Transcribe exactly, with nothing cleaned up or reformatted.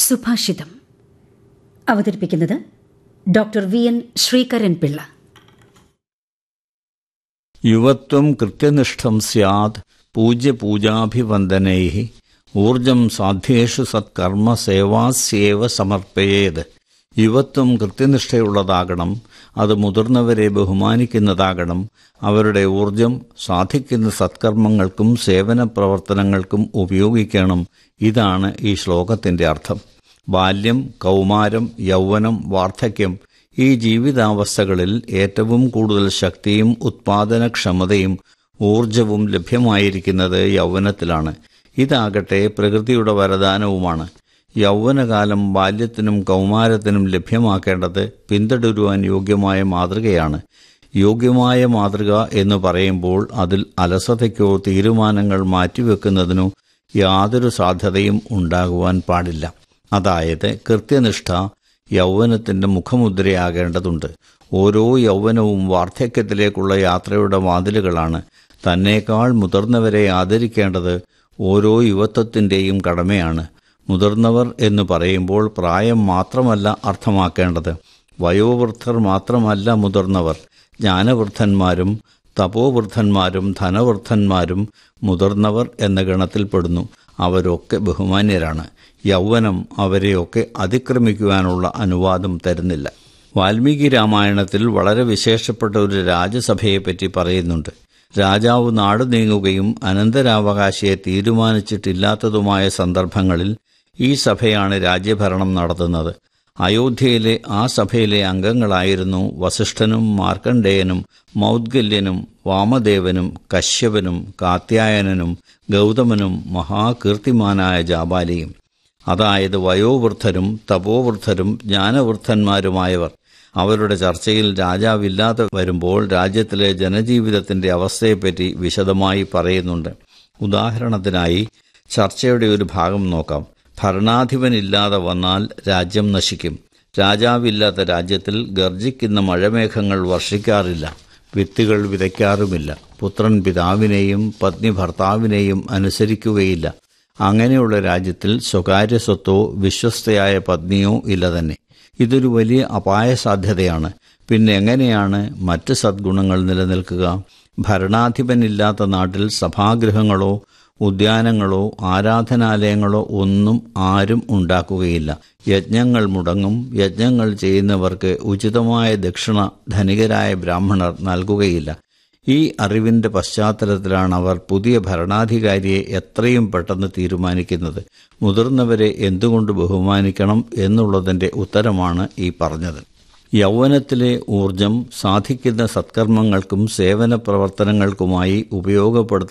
സുഭാഷിതം. അവതരിപ്പിക്കുന്നത് doctor V N Sreekaran Pillai. യുവത്വം കൃത്യനിഷ്ഠം സ്യാത് പൂജ്യപൂജാഭിവന്ദനൈഃ ഊർജം സാധ്യേഷു സത്കർമ്മ സേവാസ്യേവ സമർപ്പയേത്. യുവത്വം കൃത്യനിഷ്ഠയുള്ളതാകണം, അത് മുതിർന്നവരെ ബഹുമാനിക്കുന്നതാകണം, അവരുടെ ഊർജം സാധിക്കുന്ന സത്കർമ്മങ്ങൾക്കും സേവന പ്രവർത്തനങ്ങൾക്കും ഉപയോഗിക്കണം. ഇതാണ് ഈ ശ്ലോകത്തിന്റെ അർത്ഥം. ബാല്യം, കൗമാരം, യൗവനം, വാർദ്ധക്യം ഈ ജീവിതാവസ്ഥകളിൽ ഏറ്റവും കൂടുതൽ ശക്തിയും ഉത്പാദനക്ഷമതയും ഊർജവും ലഭ്യമായിരിക്കുന്നത് യൗവനത്തിലാണ്. ഇതാകട്ടെ പ്രകൃതിയുടെ വരദാനവുമാണ്. യൗവനകാലം ബാല്യത്തിനും കൗമാരത്തിനും ലഭ്യമാക്കേണ്ടത് പിന്തുടരുവാൻ യോഗ്യമായ മാതൃകയാണ്. യോഗ്യമായ മാതൃക എന്ന് പറയുമ്പോൾ അതിൽ അലസതയ്ക്കോ തീരുമാനങ്ങൾ മാറ്റിവെക്കുന്നതിനോ യാതൊരു സാധ്യതയും ഉണ്ടാകുവാൻ പാടില്ല. അതായത് കൃത്യനിഷ്ഠ യൗവനത്തിന്റെ മുഖമുദ്രയാകേണ്ടതുണ്ട്. ഓരോ യൗവനവും വാർദ്ധക്യത്തിലേക്കുള്ള യാത്രയുടെ വാതിലുകളാണ്. തന്നേക്കാൾ മുതിർന്നവരെ ആദരിക്കേണ്ടത് ഓരോ യുവത്വത്തിൻ്റെയും കടമയാണ്. മുതിർന്നവർ എന്ന് പറയുമ്പോൾ പ്രായം മാത്രമല്ല അർത്ഥമാക്കേണ്ടത്. വയോവൃദ്ധർ മാത്രമല്ല മുതിർന്നവർ. ജ്ഞാനവൃദ്ധന്മാരും തപോവൃദ്ധന്മാരും ധനവൃദ്ധന്മാരും മുതിർന്നവർ എന്ന ഗണത്തിൽപ്പെടുന്നു. അവരൊക്കെ ബഹുമാന്യരാണ്. യൗവനം അവരെയൊക്കെ അതിക്രമിക്കുവാനുള്ള അനുവാദം തരുന്നില്ല. വാൽമീകി രാമായണത്തിൽ വളരെ വിശേഷപ്പെട്ട ഒരു രാജസഭയെപ്പറ്റി പറയുന്നുണ്ട്. രാജാവ് നാട് നീങ്ങുകയും അനന്തരാവകാശിയെ തീരുമാനിച്ചിട്ടില്ലാത്തതുമായ സന്ദർഭങ്ങളിൽ ഈ സഭയാണ് രാജ്യഭരണം നടത്തുന്നത്. അയോധ്യയിലെ ആ സഭയിലെ അംഗങ്ങളായിരുന്നു വസിഷ്ഠനും മാർക്കണ്ഡേയനും മൗദ്ഗല്യനും വാമദേവനും കശ്യപനും കാത്യായനനും ഗൗതമനും മഹാകീർത്തിമാനായ ജാബാലിയും. അതായത് വയോവൃദ്ധരും തപോവൃദ്ധരും ജ്ഞാനവൃദ്ധന്മാരുമായവർ. അവരുടെ ചർച്ചയിൽ രാജാവില്ലാതെ വരുമ്പോൾ രാജ്യത്തിലെ ജനജീവിതത്തിന്റെ അവസ്ഥയെപ്പറ്റി വിശദമായി പറയുന്നുണ്ട്. ഉദാഹരണത്തിനായി ചർച്ചയുടെ ഒരു ഭാഗം നോക്കാം. ഭരണാധിപനില്ലാതെ വന്നാൽ രാജ്യം നശിക്കും. രാജാവില്ലാത്ത രാജ്യത്തിൽ ഗർജിക്കുന്ന മഴമേഘങ്ങൾ വർഷിക്കാറില്ല, വിത്തുകൾ വിതയ്ക്കാറുമില്ല, പുത്രൻ പിതാവിനെയും പത്നി ഭർത്താവിനെയും അനുസരിക്കുകയില്ല. അങ്ങനെയുള്ള രാജ്യത്തിൽ സ്വകാര്യ സ്വത്തോ വിശ്വസ്തയായ പത്നിയോ ഇല്ല തന്നെ. ഇതൊരു വലിയ അപായ സാധ്യതയാണ്. പിന്നെ എങ്ങനെയാണ് മറ്റ് സദ്ഗുണങ്ങൾ നിലനിൽക്കുക? ഭരണാധിപനില്ലാത്ത നാട്ടിൽ സഭാഗൃഹങ്ങളോ ഉദ്യാനങ്ങളോ ആരാധനാലയങ്ങളോ ഒന്നും ആരും ഉണ്ടാക്കുകയില്ല. യജ്ഞങ്ങൾ മുടങ്ങും. യജ്ഞങ്ങൾ ചെയ്യുന്നവർക്ക് ഉചിതമായ ദക്ഷിണ ധനികരായ ബ്രാഹ്മണർ നൽകുകയില്ല. ഈ അറിവിന്റെ പശ്ചാത്തലത്തിലാണ് അവർ പുതിയ ഭരണാധികാരിയെ എത്രയും പെട്ടെന്ന് തീരുമാനിക്കുന്നത്. മുതിർന്നവരെ എന്തുകൊണ്ട് ബഹുമാനിക്കണം എന്നുള്ളതിന്റെ ഉത്തരമാണ് ഈ പറഞ്ഞത്. യൗവനത്തിലെ ഊർജം സാധിക്കുന്ന സത്കർമ്മങ്ങൾക്കും സേവന പ്രവർത്തനങ്ങൾക്കുമായി ഉപയോഗപ്പെടുത്ത